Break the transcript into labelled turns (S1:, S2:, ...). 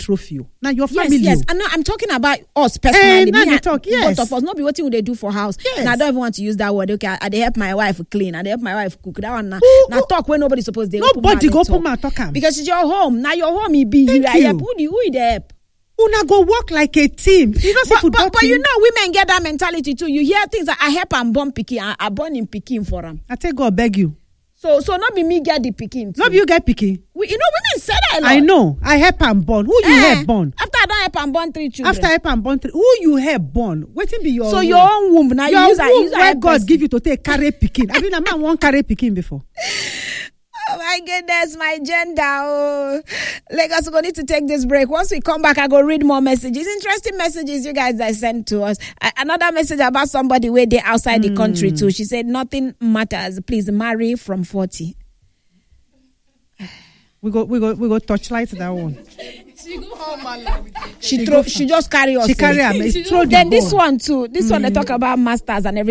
S1: trophy. Now your family.
S2: Yes. And I'm talking about us personally.
S1: Now they talk, yes.
S2: Both of us, not be what they do for house.
S1: Yes.
S2: And I don't even want to use that word. Okay, I help my wife clean. I help my wife cook. That one now talk when nobody's supposed to.
S1: Nobody go open mouth talk.
S2: Because it's your home. Now your home, it be
S1: Thank
S2: you.
S1: you.
S2: Help. Who the help?
S1: Una go work like a team. You know,
S2: but you know, women get that mentality too. You hear things like I help and born pikin. I born in pikin for them.
S1: I tell God, beg you.
S2: So not be me get the pikin.
S1: Not you get pikin.
S2: Women say that a lot.
S1: I know. I help and born. Who you help born?
S2: After I don't help and born 3 children.
S1: After help and born 3, who you help born? Waiting be your.
S2: So your own womb now.
S1: Your
S2: you use
S1: womb where God
S2: person.
S1: give you to take carry pikin. I mean, a man won't carry pikin before.
S2: Oh my goodness, my gender. Oh. Lagos, we're going to need to take this break. Once we come back, I go read more messages. Interesting messages you guys that sent to us. Another message about somebody where they outside the country too. She said, nothing matters. Please marry from 40.
S1: We go touchlight that one.
S2: She just carry us.
S1: She carry her.
S2: Then this one too. This one they talk about masters and everything.